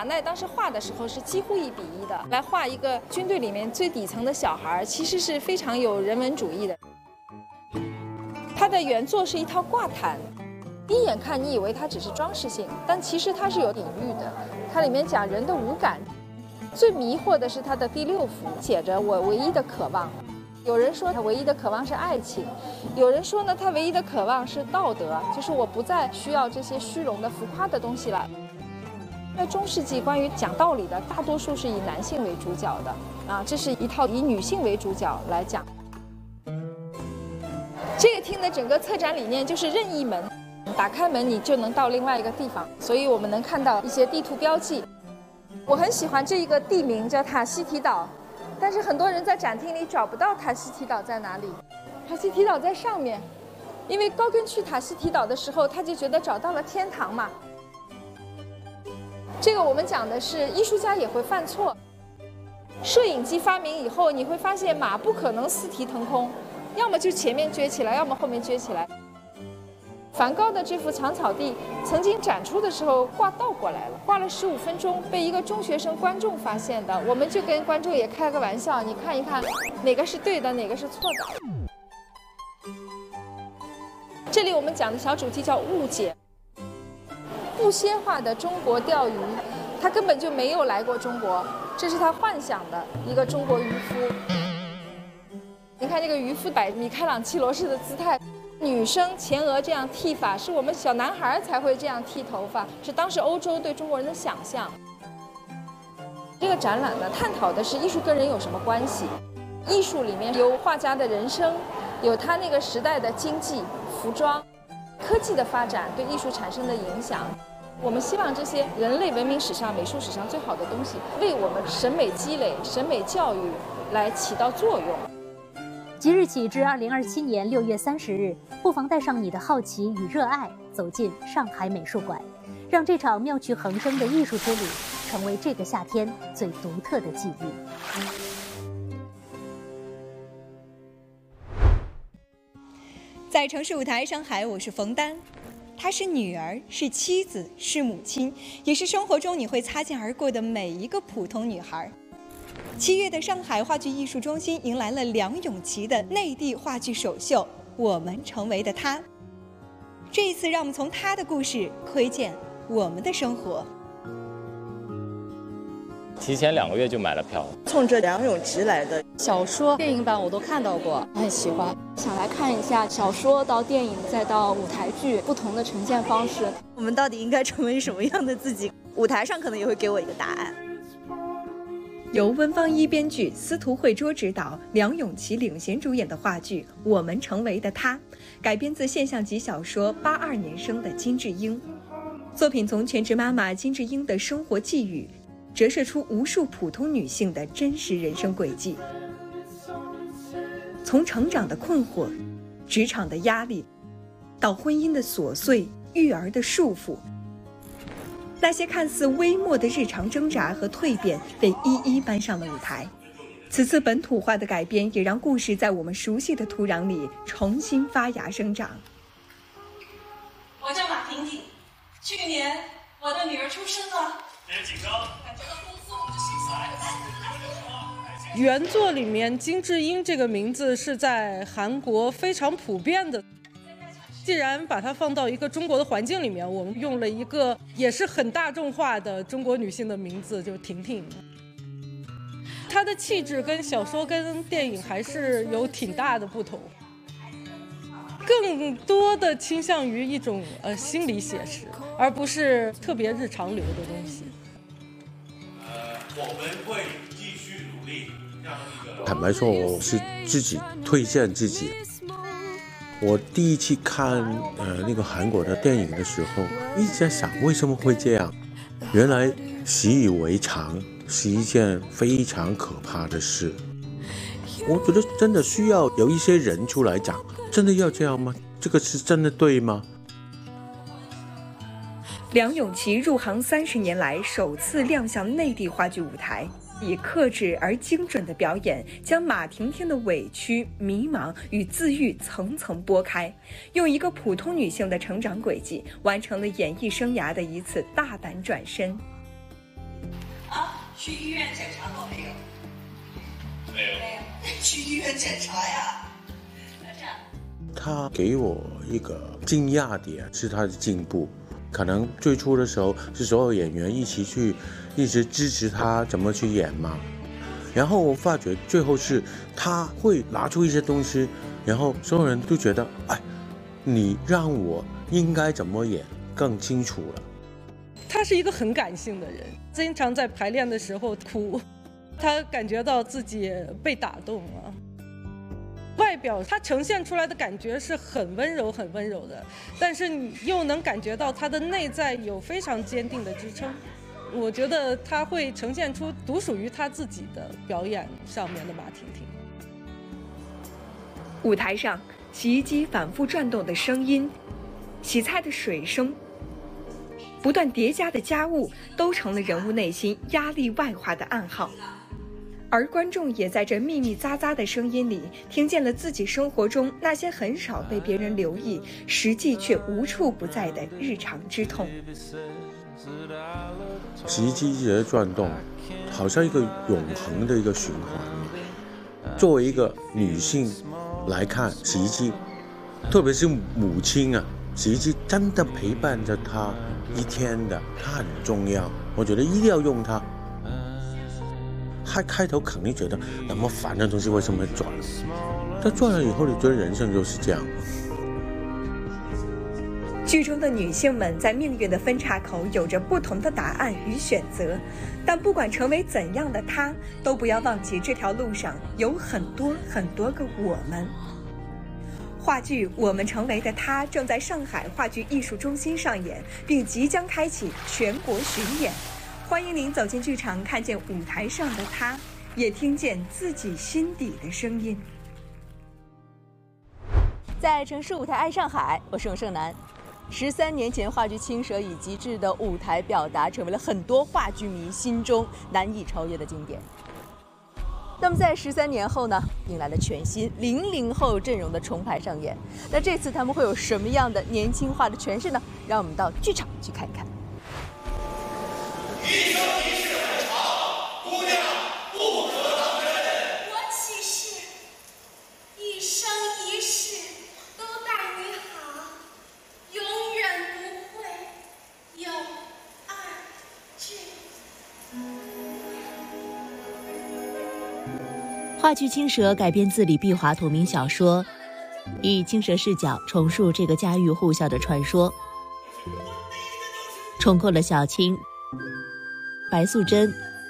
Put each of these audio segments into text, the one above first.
马奈当时画的时候是几乎1比1的，来画一个军队里面最底层的小孩，其实是非常有人文主义的。它的原作是一套挂毯，一眼看你以为它只是装饰性，但其实它是有隐喻的。它里面讲人的五感，最迷惑的是它的第6幅，写着我唯一的渴望。有人说他唯一的渴望是爱情，有人说呢，他唯一的渴望是道德，就是我不再需要这些虚荣的浮夸的东西了。在中世纪，关于讲道理的，大多数是以男性为主角的啊，这是一套以女性为主角来讲。这个厅的整个策展理念就是任意门，打开门你就能到另外一个地方，所以我们能看到一些地图标记。我很喜欢这一个地名叫塔希提岛。但是很多人在展厅里找不到塔希提岛在哪里，塔希提岛在上面，因为高更去塔希提岛的时候，他就觉得找到了天堂嘛。这个我们讲的是艺术家也会犯错。摄影机发明以后，你会发现马不可能四蹄腾空，要么就前面撅起来，要么后面撅起来。梵高的这幅长草地曾经展出的时候挂倒过来了，挂了15分钟，被一个中学生观众发现的。我们就跟观众也开个玩笑，你看一看哪个是对的，哪个是错的。这里我们讲的小主题叫误解。不蝎化的中国钓鱼，他根本就没有来过中国，这是他幻想的一个中国渔夫。你看这个渔夫摆米开朗基罗式的姿态。女生前额这样剃法，是我们小男孩才会这样剃头发，是当时欧洲对中国人的想象。这个展览呢，探讨的是艺术跟人有什么关系。艺术里面有画家的人生，有他那个时代的经济、服装、科技的发展对艺术产生的影响。我们希望这些人类文明史上、美术史上最好的东西，为我们审美积累、审美教育来起到作用。 即日起至2027年6月30日，不妨带上你的好奇与热爱，走进上海美术馆，让这场妙趣横生的艺术之旅成为这个夏天最独特的记忆。 在城市舞台上海，我是冯丹，她是女儿，是妻子，是母亲，也是生活中你会擦肩而过的每一个普通女孩。7月的上海话剧艺术中心迎来了梁咏琪的内地话剧首秀《我们成为的她》。这一次，让我们从她的故事窥见我们的生活。 提前2个月就买了票， 冲着梁咏琪来的。 小说、电影版我都看到过，很喜欢，想来看一下小说到电影再到舞台剧不同的呈现方式。 我们到底应该成为什么样的自己？舞台上可能也会给我一个答案。 由温芳一编剧，司徒慧卓执导，梁咏琪领衔主演的话剧《我们成为的她》，改编自现象级小说82年生的金智英。作品从全职妈妈金智英的生活际遇，折射出无数普通女性的真实人生轨迹。从成长的困惑、职场的压力，到婚姻的琐碎、育儿的束缚。那些看似微末的日常挣扎和蜕变被一一搬上了舞台。此次本土化的改编也让故事在我们熟悉的土壤里重新发芽生长。 我叫马婷婷，去年我的女儿出生了， 别紧张， 感觉到丰富我们的心情。 原作里面金智英这个名字是在韩国非常普遍的。既然把它放到一个中国的环境里面，我们用了一个也是很大众化的中国女性的名字，就婷婷。她的气质跟小说跟电影还是有挺大的不同，更多的倾向于一种心理写实，而不是特别日常流的东西。 我们会继续努力。 坦白说，我是自己推荐自己。我第一次看那个韩国的电影的时候，一直在想为什么会这样。原来习以为常是一件非常可怕的事。我觉得真的需要有一些人出来讲，真的要这样吗？这个是真的对吗？ 梁咏琪入行30年来首次亮相内地话剧舞台，以克制而精准的表演，将马婷婷的委屈、迷茫与自愈层层剥开，用一个普通女性的成长轨迹，完成了演艺生涯的一次大胆转身。 去医院检查过没有？ 没有。 去医院检查呀。 他给我一个惊讶点是他的进步，可能最初的时候是所有演员一直支持他怎么去演嘛，然后我发觉最后是他会拿出一些东西，然后所有人都觉得，哎，你让我应该怎么演更清楚了。 他是一个很感性的人，经常在排练的时候哭，他感觉到自己被打动了。外表他呈现出来的感觉是很温柔的，但是你又能感觉到他的内在有非常坚定的支撑。我觉得他会呈现出独属于他自己的表演上面的马婷婷。 舞台上，洗衣机反复转动的声音，洗菜的水声，不断叠加的家务，都成了人物内心压力外化的暗号。而观众也在这密密匝匝的声音里，听见了自己生活中那些很少被别人留意，实际却无处不在的日常之痛。 洗衣机一直在转动，好像一个永恒的一个循环。作为一个女性来看，洗衣机，特别是母亲啊，洗衣机真的陪伴着她一天的，它很重要。我觉得一定要用它。他开头肯定觉得那么烦的东西为什么会转，但转了以后，你觉得人生就是这样。 剧中的女性们在命运的分岔口有着不同的答案与选择，但不管成为怎样的她，都不要忘记这条路上有很多个我们。话剧《我们成为的她》正在上海话剧艺术中心上演，并即将开启全国巡演。欢迎您走进剧场，看见舞台上的她，也听见自己心底的声音。 在城市舞台爱上海，我是永胜男。13年前，话剧《青蛇》以极致的舞台表达，成为了很多话剧迷心中难以超越的经典。那么在13年后呢，迎来了全新00后阵容的重排上演。那这次他们会有什么样的年轻化的诠释呢？让我们到剧场去看一看。 一生一世很长，姑娘不可当真。 我起誓，一生一世都待你好，永远不会有二句。 话剧《青蛇》改编自李碧华同名小说，以青蛇视角重述这个家喻户晓的传说，重构了小青、白素贞、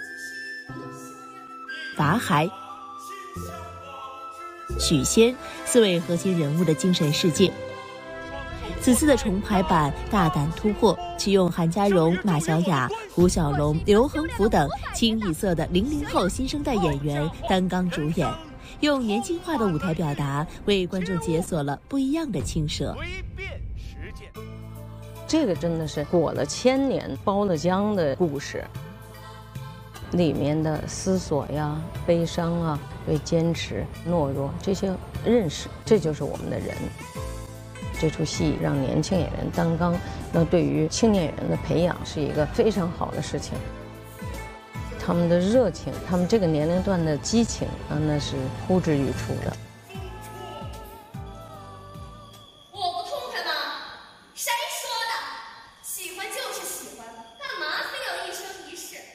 法海、许仙4位核心人物的精神世界。此次的重排版大胆突破，启用韩家荣、马小雅、胡小龙、刘恒福等清一色的00后新生代演员担纲主演，用年轻化的舞台表达，为观众解锁了不一样的青蛇。 这个真的是裹了千年包了浆的故事，里面的思索呀、悲伤啊、对坚持、懦弱这些认识，这就是我们的人。这出戏让年轻演员担纲，那对于青年演员的培养是一个非常好的事情。他们的热情，他们这个年龄段的激情啊，那是呼之欲出的。 我不痛快吗？谁说的？喜欢就是喜欢，干嘛非要一生一世？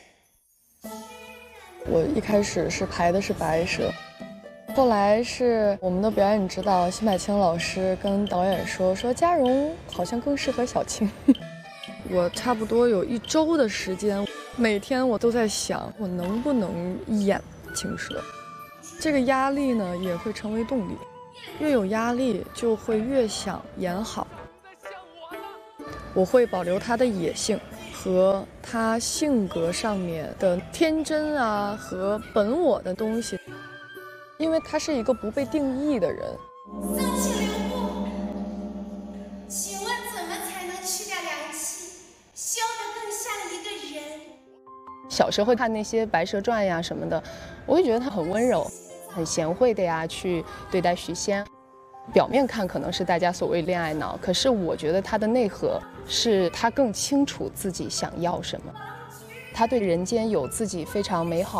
我一开始是排的是白蛇，后来是我们的表演指导辛柏青老师跟导演说嘉荣好像更适合小青。我差不多有1周的时间，每天我都在想我能不能演青蛇。这个压力呢也会成为动力，越有压力就会越想演好。我会保留他的野性和他性格上面的天真啊和本我的东西，因为他是一个不被定义的人。 丧气留步，请问怎么才能去掉凉气，修得更像一个人？ 小时候看那些《白蛇传》呀什么的，我会觉得他很温柔、很贤惠的呀去对待许仙。表面看可能是大家所谓恋爱脑，可是我觉得他的内核是他更清楚自己想要什么。 他对人间有自己非常美好